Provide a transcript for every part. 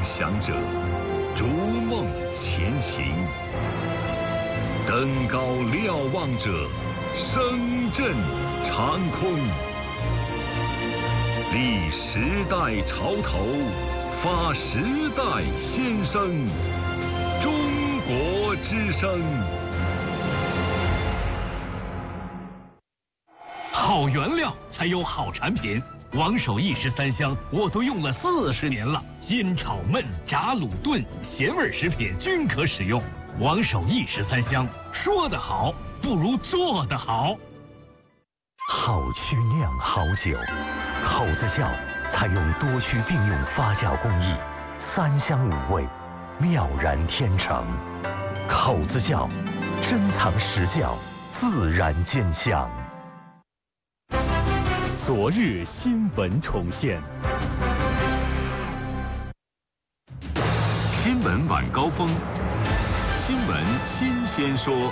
想者，逐梦前行；登高瞭望者，声震长空。立时代潮头，发时代先声。中国之声。好原料才有好产品。王守义13香我都用了40年了，煎炒焖炸卤炖咸味食品均可使用。王守义13香，说得好不如做得好。 好曲酿好酒，口子窖采用多区并用发酵工艺，3香5味，妙然天成。口子窖珍藏实窖，自然见香。昨日新闻重现， 新闻晚高峰，新闻新鲜说。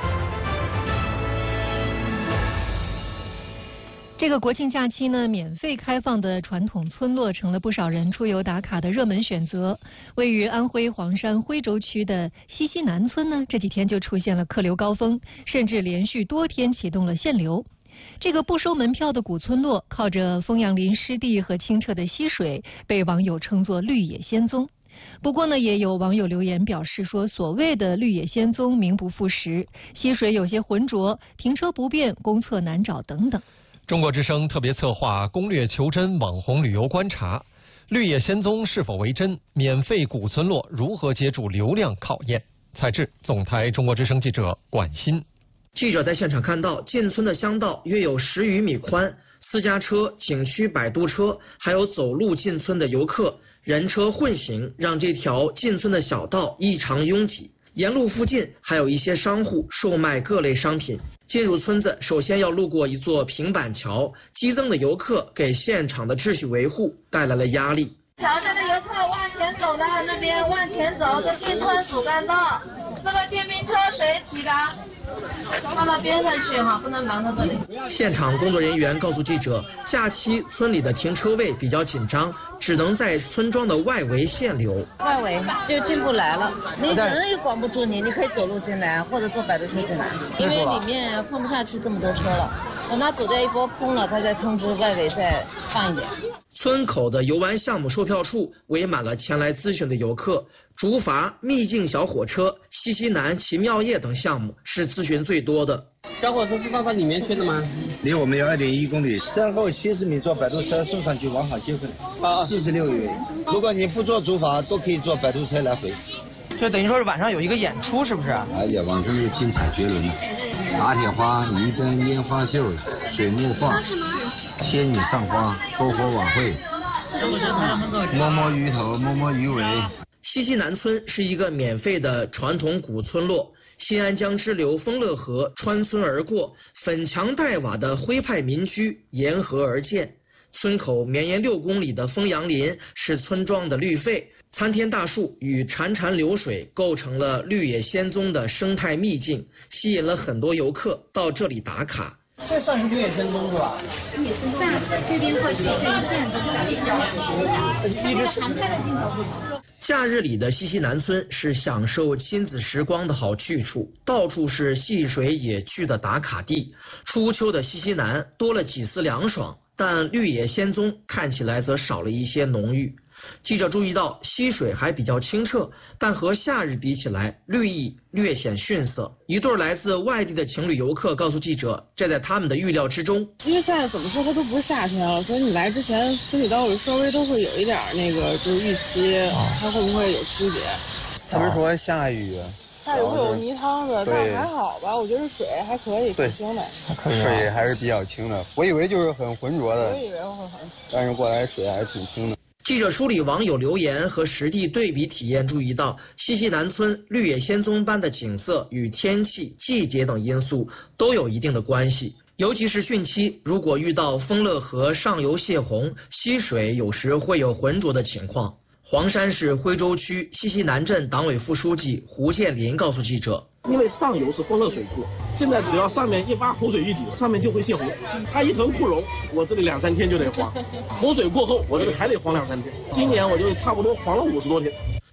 这个国庆假期呢，免费开放的传统村落成了不少人出游打卡的热门选择。位于安徽黄山徽州区的西溪南村呢，这几天就出现了客流高峰，甚至连续多天启动了限流。这个不收门票的古村落，靠着枫杨林湿地和清澈的溪水，被网友称作绿野仙踪。不过呢，也有网友留言表示说，所谓的绿野仙踪名不副实，溪水有些浑浊，停车不便，公厕难找等等。 中国之声特别策划攻略求真网红旅游观察，绿野仙踪是否为真？免费古村落如何接住流量考验？采制总台中国之声记者管欣。 记者在现场看到，进村的乡道约有10余米宽，私家车、景区摆渡车，还有走路进村的游客，人车混行，让这条进村的小道异常拥挤。沿路附近还有一些商户售卖各类商品。进入村子，首先要路过一座平板桥，激增的游客给现场的秩序维护带来了压力。 桥下的游客往前走的，那边往前走，这进村主干道，这个电瓶车谁骑的？放到边上去哈，不能拦到这里。 现场工作人员告诉记者，假期村里的停车位比较紧张，只能在村庄的外围限流。 外围就进不来了，你人也管不住你，你可以走路进来，或者坐摆渡车进来，因为里面放不下去这么多车了。等他走掉一波空了，他再通知外围再放一点。 村口的游玩项目售票处围满了前来咨询的游客，竹筏、秘境小火车、西溪南奇妙夜等项目是咨询最多的。 小火车是到里面去的吗？ 离我们有2.1公里，身后70米坐摆渡车送上去，往返接回来，46元。如果你不坐竹筏，都可以坐摆渡车来回。 就等于说是晚上有一个演出，是不是？ 哎呀，晚上就精彩绝伦，打铁花、泥灯、烟花秀、水幕画、仙女上花、篝火晚会、摸摸鱼头、摸摸鱼尾。 西溪南村是一个免费的传统古村落，新安江支流丰乐河穿村而过，粉墙黛瓦的徽派民居沿河而建。村口绵延6公里的枫杨林是村庄的绿肺，参天大树与潺潺流水构成了绿野仙踪的生态秘境，吸引了很多游客到这里打卡。 这算是绿野仙踪是吧？ 也是在这边会出现一阵子一直常态的镜头不同。 假日里的西溪南村是享受亲子时光的好去处，到处是戏水野趣的打卡地。初秋的西溪南多了几丝凉爽，但绿野仙踪看起来则少了一些浓郁。记者注意到溪水还比较清澈，但和夏日比起来，绿意略显逊色。一对来自外地的情侣游客告诉记者，这在他们的预料之中。 因为现在怎么说它都不是夏天了，所以你来之前心里都稍微都会有一点那个就是预期，它会不会有区别？ 他们说下雨。 下雨会有泥汤子，但还好吧，我觉得水还可以，挺清的。 水还是比较清的，我以为就是很浑浊的。 我以为会很。 但是过来水还是挺清的。 记者梳理网友留言和实地对比体验，注意到西溪南村绿野仙踪般的景色与天气、季节等因素都有一定的关系。尤其是汛期，如果遇到丰乐河上游泄洪，溪水有时会有浑浊的情况。黄山市徽州区西溪南镇党委副书记胡建林告诉记者， 因为上游是丰乐水库，现在只要上面一把洪水一抵，上面就会泄洪。它一盆库容，我这里2、3天就得黄。洪水过后，我这里还得黄2、3天。今年我就差不多黄了50多天。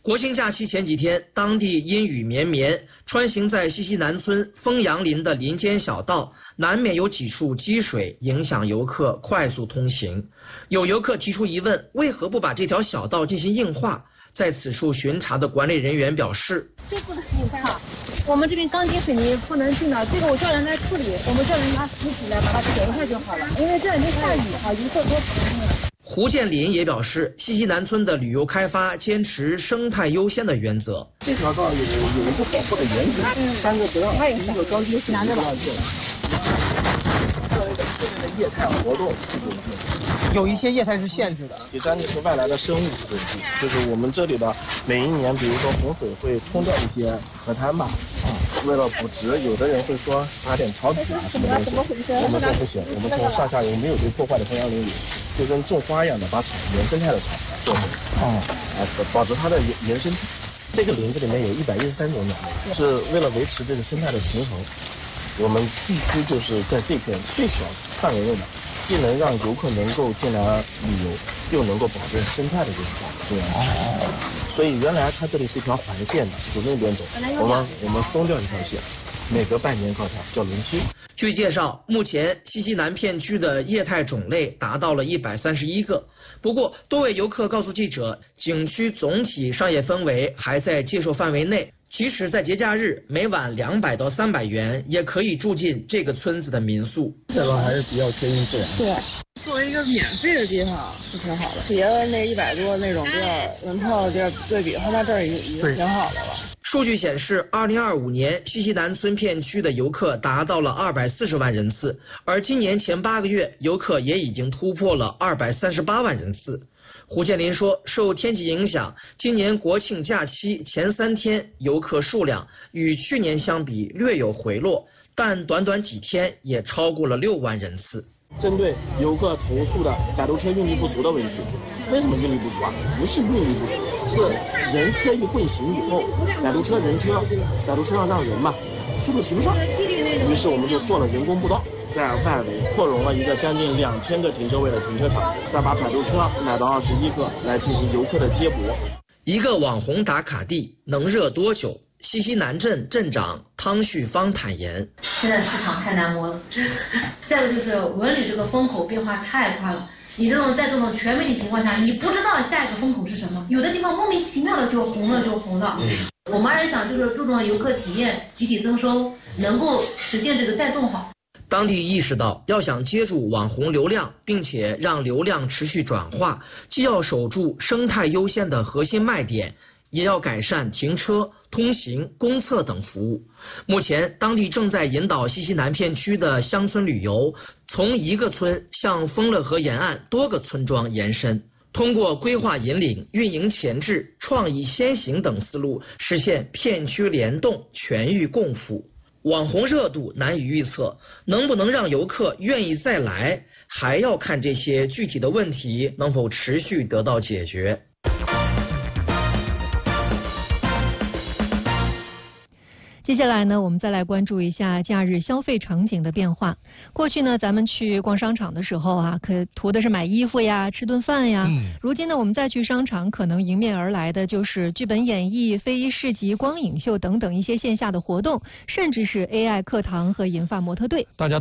国庆假期前几天，当地阴雨绵绵，穿行在西溪南村枫杨林的林间小道，难免有几处积水，影响游客快速通行。有游客提出疑问，为何不把这条小道进行硬化？在此处巡查的管理人员表示， 这不能硬化，我们这边钢筋水泥不能进的，这个我叫人来处理，我们叫人拿石子来把它填一下就好了，因为这里面下雨啊，游客多。 胡建林也表示，西溪南村的旅游开发坚持生态优先的原则。 这条道有一个保护的原则，3个不让，第一个钢筋水泥不让进，的业态活动有一些业态是限制的。 第3就是外来的生物问题，就是我们这里的每一年，比如说洪水会冲掉一些河滩吧，为了补植，有的人会说撒点草籽啊什么东西，我们说不行，我们从上下游没有被破坏的枫杨林里，就跟种花一样的，把原生态的草做成，保持它的原生态。这个林子里面有113种鸟类，是为了维持这个生态的平衡，我们必须就是在这片最小范围内的，既能让游客能够进来旅游，又能够保证生态的这个重要性。所以原来它这里是一条环线的，从那边走，我们松掉一条线，每隔半年高条，叫轮休。 据介绍，目前西溪南片区的业态种类达到了131个。不过，多位游客告诉记者，景区总体商业氛围还在接受范围内。即使在节假日，每晚200到300元也可以住进这个村子的民宿。 这个还是比较贴近自然。 对，作为一个免费的地方是挺好的，别的那100多那种地儿，门票的地儿对比，和它这儿已经挺好的了。 数据显示，2025年西溪南村片区的游客达到了240万人次，而今年前8个月，游客也已经突破了238万人次。胡建林说，受天气影响，今年国庆假期前3天游客数量与去年相比略有回落，但短短几天也超过了6万人次。 针对游客投诉的摆渡车运力不足的问题，为什么运力不足啊？不是运力不足，是人车一混行以后，摆渡车人车，摆渡车上让人嘛，速度提不上，于是我们就做了人工步道，在外围扩容了一个将近2000个停车位的停车场，再把摆渡车买到21个来进行游客的接驳。 一个网红打卡地能热多久？西溪南镇镇长汤旭芳坦言， 现在市场太难摸了，再一个就是文旅这个风口变化太快了，你在这种全媒体情况下，你不知道下一个风口是什么，有的地方莫名其妙的就红了。我们还是想就是注重游客体验，集体增收，能够实现这个再动好。 当地意识到，要想接住网红流量，并且让流量持续转化，既要守住生态优先的核心卖点，也要改善停车、通行、公厕等服务。目前，当地正在引导西溪南片区的乡村旅游，从一个村向丰乐河沿岸多个村庄延伸，通过规划引领、运营前置、创意先行等思路，实现片区联动、全域共辅。网红热度难以预测，能不能让游客愿意再来，还要看这些具体的问题能否持续得到解决。 接下来呢，我们再来关注一下假日消费场景的变化。过去呢，咱们去逛商场的时候啊，可图的是买衣服呀、吃顿饭呀。如今呢，我们再去商场，可能迎面而来的就是剧本演绎、非遗市集、光影秀等等一些线下的活动，甚至是 AI 课堂和银发模特队。 大家